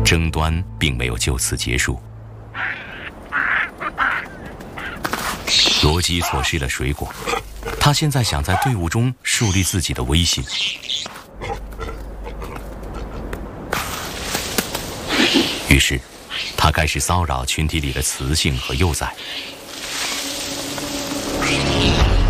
争端并没有就此结束。罗辑错失了水果，他现在想在队伍中树立自己的威信。于是，他开始骚扰群体里的雌性和幼崽。